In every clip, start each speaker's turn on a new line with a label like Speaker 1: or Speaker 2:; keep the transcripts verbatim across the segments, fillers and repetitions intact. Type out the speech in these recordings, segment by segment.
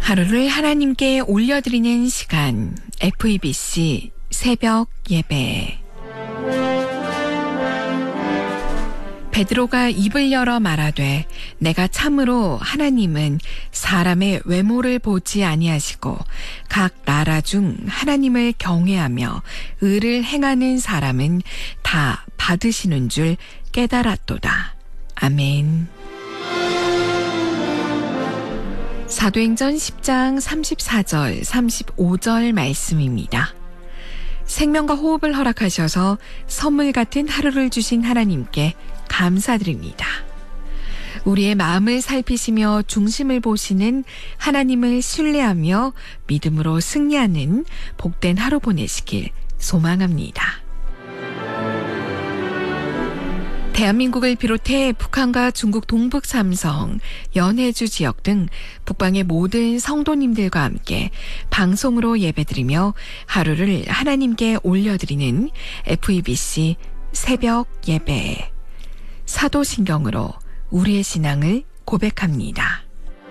Speaker 1: 하루를 하나님께 올려드리는 시간, 에프이비씨 새벽 예배. 베드로가 입을 열어 말하되 내가 참으로 하나님은 사람의 외모를 보지 아니하시고 각 나라 중 하나님을 경외하며 의를 행하는 사람은 다 받으시는 줄 깨달았도다. 아멘. 사도행전 십 장 삼십사 절 삼십오 절 말씀입니다. 생명과 호흡을 허락하셔서 선물 같은 하루를 주신 하나님께 감사드립니다. 우리의 마음을 살피시며 중심을 보시는 하나님을 신뢰하며 믿음으로 승리하는 복된 하루 보내시길 소망합니다. 대한민국을 비롯해 북한과 중국 동북 삼성, 연해주 지역 등 북방의 모든 성도님들과 함께 방송으로 예배드리며 하루를 하나님께 올려드리는 에프이비씨 새벽 예배. 사도신경으로 우리의 신앙을 고백합니다.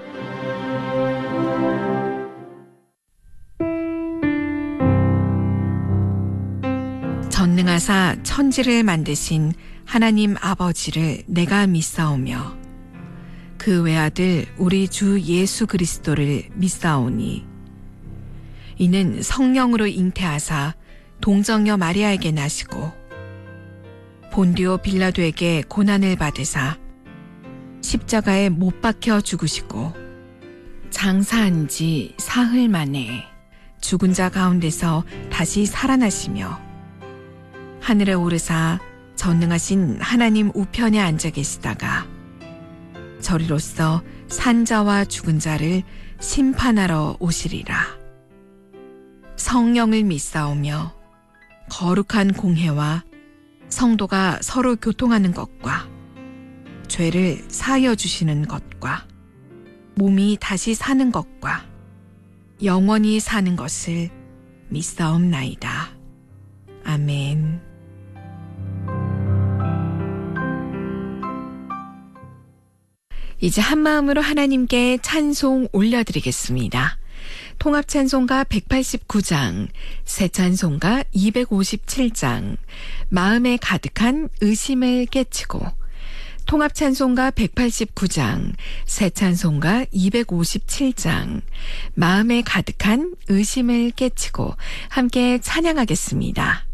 Speaker 1: 전능하사 천지를 만드신 하나님 아버지를 내가 믿사오며 그 외아들 우리 주 예수 그리스도를 믿사오니 이는 성령으로 잉태하사 동정녀 마리아에게 나시고 본디오 빌라도에게 고난을 받으사 십자가에 못 박혀 죽으시고 장사한 지 사흘 만에 죽은 자 가운데서 다시 살아나시며 하늘에 오르사 전능하신 하나님 우편에 앉아 계시다가 저리로서 산자와 죽은 자를 심판하러 오시리라. 성령을 믿사오며 거룩한 공회와 성도가 서로 교통하는 것과 죄를 사하여 주시는 것과 몸이 다시 사는 것과 영원히 사는 것을 믿사옵나이다. 아멘. 이제 한마음으로 하나님께 찬송 올려드리겠습니다. 통합찬송가 백팔십구 장, 새찬송가 이백오십칠 장, 마음에 가득한 의심을 깨치고, 통합찬송가 백팔십구 장, 새찬송가 이백오십칠 장, 마음에 가득한 의심을 깨치고 함께 찬양하겠습니다.